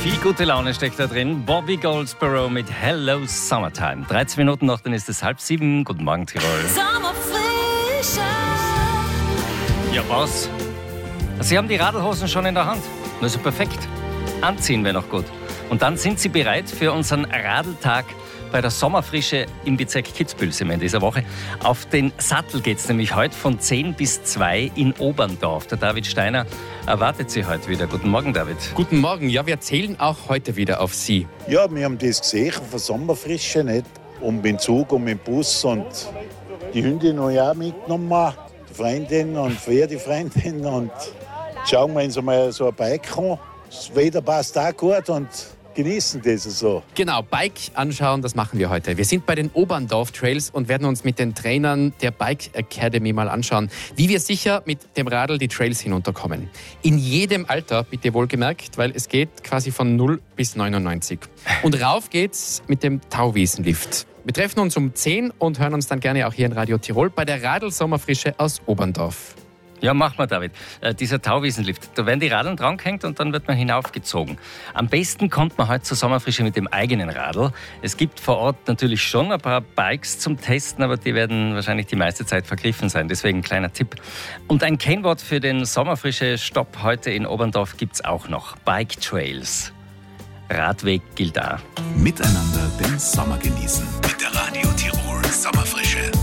Viel gute Laune steckt da drin. Bobby Goldsboro mit Hello Summertime. 13 Minuten noch, dann ist es 6:30. Guten Morgen, Tirol. Sommerfrische. Ja, was? Sie haben die Radlhosen schon in der Hand. Also perfekt. Anziehen wäre noch gut. Und dann sind Sie bereit für unseren Radltag bei der Sommerfrische im Bezirk Kitzbühel in dieser Woche. Auf den Sattel geht es nämlich heute von 10 bis 2 in Oberndorf. Der David Steiner erwartet Sie heute wieder. Guten Morgen, David. Guten Morgen. Ja, wir zählen auch heute wieder auf Sie. Ja, wir haben das gesehen von Sommerfrische, nicht? Um den Zug, um den Bus und die Hündin habe ich auch mitgenommen, die Freundin und für die Freundin. Und schauen wir uns einmal so ein Bike an. Das Wetter passt auch gut und genießen das so. Genau, Bike anschauen, das machen wir heute. Wir sind bei den Oberndorf Trails und werden uns mit den Trainern der Bike Academy mal anschauen, wie wir sicher mit dem Radl die Trails hinunterkommen. In jedem Alter, bitte wohlgemerkt, weil es geht quasi von 0 bis 99. Und rauf geht's mit dem Tauwiesenlift. Wir treffen uns um 10 und hören uns dann gerne auch hier in Radio Tirol bei der Radl-Sommerfrische aus Oberndorf. Ja, mach mal, David. Dieser Tauwiesenlift, da werden die Radeln drangehängt und dann wird man hinaufgezogen. Am besten kommt man heute zur Sommerfrische mit dem eigenen Radl. Es gibt vor Ort natürlich schon ein paar Bikes zum Testen, aber die werden wahrscheinlich die meiste Zeit vergriffen sein. Deswegen ein kleiner Tipp. Und ein Kennwort für den Sommerfrische-Stopp heute in Oberndorf gibt's auch noch. Bike Trails. Radweg gilt auch. Miteinander den Sommer genießen. Mit der Radio Tirol Sommerfrische.